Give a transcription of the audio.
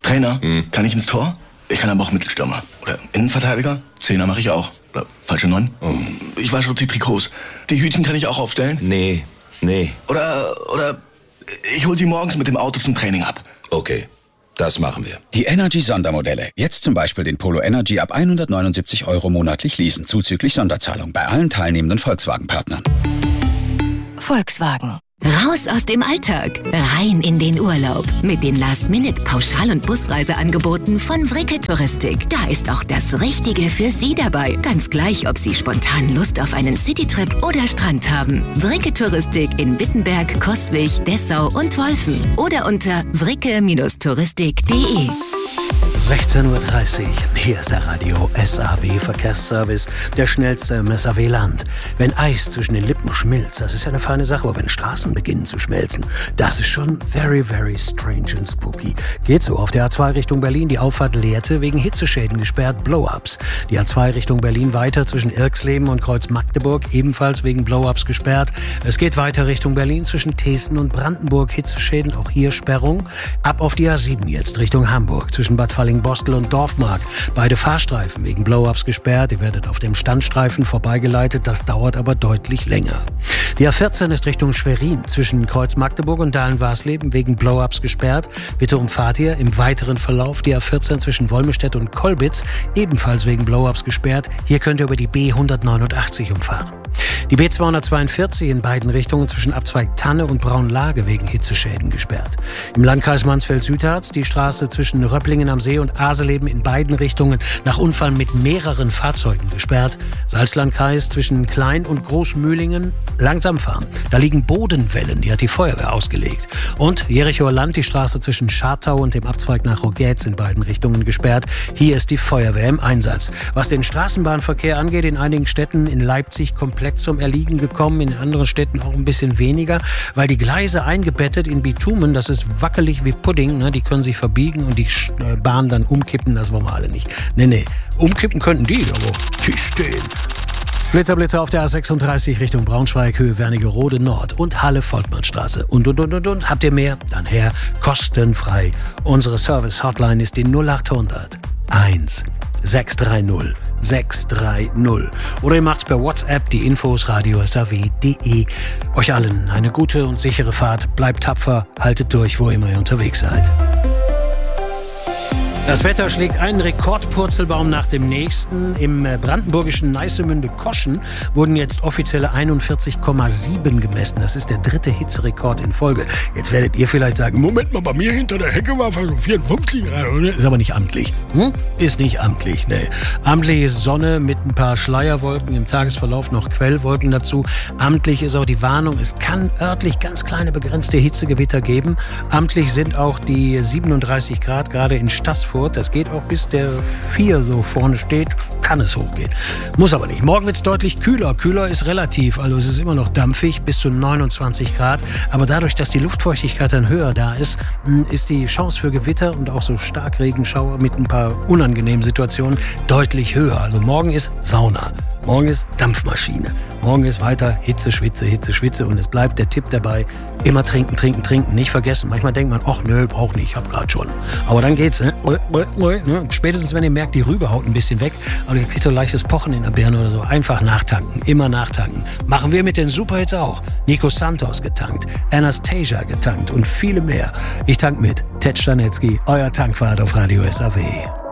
Trainer, kann ich ins Tor? Ich kann aber auch Mittelstürmer. Oder Innenverteidiger? Zehner mache ich auch. Oder falsche 9? Ich wasche die Trikots. Die Hütchen kann ich auch aufstellen? Nee. Oder ich hol sie morgens mit dem Auto zum Training ab. Okay, das machen wir. Die Energy-Sondermodelle. Jetzt zum Beispiel den Polo Energy ab 179 € monatlich leasen, zuzüglich Sonderzahlung bei allen teilnehmenden Volkswagen-Partnern. Volkswagen. Raus aus dem Alltag, rein in den Urlaub. Mit den Last-Minute-Pauschal- und Busreiseangeboten von Vricke Touristik. Da ist auch das Richtige für Sie dabei. Ganz gleich, ob Sie spontan Lust auf einen Citytrip oder Strand haben. Vricke Touristik in Wittenberg, Coswig, Dessau und Wolfen. Oder unter vricke-touristik.de. 16:30 Uhr. Hier ist der Radio SAW Verkehrsservice, der schnellste im SAW-Land. Wenn Eis zwischen den Lippen schmilzt, das ist ja eine feine Sache, aber wenn Straßen beginnen zu schmelzen, das ist schon very, very strange and spooky. Geht so. Auf der A2 Richtung Berlin, die Auffahrt Lehrte, wegen Hitzeschäden gesperrt, Blow-Ups. Die A2 Richtung Berlin weiter zwischen Irxleben und Kreuz Magdeburg, ebenfalls wegen Blow-Ups gesperrt. Es geht weiter Richtung Berlin zwischen Thesen und Brandenburg, Hitzeschäden, auch hier Sperrung. Ab auf die A7 jetzt Richtung Hamburg, zwischen Bad Falling-Bostel und Dorfmark. Beide Fahrstreifen wegen Blow-Ups gesperrt. Ihr werdet auf dem Standstreifen vorbeigeleitet. Das dauert aber deutlich länger. Die A14 ist Richtung Schwerin zwischen Kreuz Magdeburg und Dahlen-Warsleben wegen Blow-Ups gesperrt. Bitte umfahrt ihr im weiteren Verlauf die A14 zwischen Wolmestedt und Kolbitz, ebenfalls wegen Blow-Ups gesperrt. Hier könnt ihr über die B189 umfahren. Die B242 in beiden Richtungen zwischen Abzweig Tanne und Braunlage wegen Hitzeschäden gesperrt. Im Landkreis Mansfeld-Südharz die Straße zwischen Röpplingen am See und Aseleben in beiden Richtungen nach Unfall mit mehreren Fahrzeugen gesperrt. Salzlandkreis zwischen Klein- und Großmühlingen langsam fahren. Da liegen Bodenwellen, die hat die Feuerwehr ausgelegt. Und Jerichoer Land, die Straße zwischen Schartau und dem Abzweig nach Rogetz in beiden Richtungen gesperrt. Hier ist die Feuerwehr im Einsatz. Was den Straßenbahnverkehr angeht, in einigen Städten in Leipzig komplett zum Erliegen gekommen, in anderen Städten auch ein bisschen weniger, weil die Gleise eingebettet in Bitumen, das ist wackelig wie Pudding, ne? Die können sich verbiegen und die Bahn dann umkippen, das wollen wir alle nicht. Nee, umkippen könnten die, aber die stehen. Blitzer auf der A36 Richtung Braunschweig, Höhe Wernigerode Nord und Halle-Volkmannstraße. Und. Habt ihr mehr? Dann her, kostenfrei. Unsere Service-Hotline ist die 0800 1 630 630. Oder ihr macht's per WhatsApp, die Infos radio.saw.de. Euch allen eine gute und sichere Fahrt. Bleibt tapfer, haltet durch, wo immer ihr unterwegs seid. Das Wetter schlägt einen Rekordpurzelbaum nach dem nächsten. Im brandenburgischen Neissemünde-Koschen wurden jetzt offizielle 41,7 gemessen. Das ist der 3. Hitzerekord in Folge. Jetzt werdet ihr vielleicht sagen, Moment mal, bei mir hinter der Hecke war fast 54 Grad. Ist aber nicht amtlich. Ist nicht amtlich, ne. Amtlich ist Sonne mit ein paar Schleierwolken, im Tagesverlauf noch Quellwolken dazu. Amtlich ist auch die Warnung, es kann örtlich ganz kleine begrenzte Hitzegewitter geben. Amtlich sind auch die 37 Grad, gerade in Stassfurt. Das geht auch bis der 4 so vorne steht, kann es hochgehen. Muss aber nicht. Morgen wird es deutlich kühler. Kühler ist relativ, also es ist immer noch dampfig, bis zu 29 Grad. Aber dadurch, dass die Luftfeuchtigkeit dann höher da ist, ist die Chance für Gewitter und auch so Starkregenschauer mit ein paar unangenehmen Situationen deutlich höher. Also morgen ist Sauna. Morgen ist Dampfmaschine. Morgen ist weiter Hitze, Schwitze und es bleibt der Tipp dabei, immer trinken. Nicht vergessen. Manchmal denkt man, ach nö, brauch nicht, ich hab grad schon. Aber dann geht's, ne? Spätestens, wenn ihr merkt, die Rübe haut ein bisschen weg, aber ihr kriegt so leichtes Pochen in der Birne oder so, einfach nachtanken, immer nachtanken. Machen wir mit den Superhits auch. Nico Santos getankt, Anastasia getankt und viele mehr. Ich tank mit. Ted Stanetzky, euer Tankwart auf Radio SAW.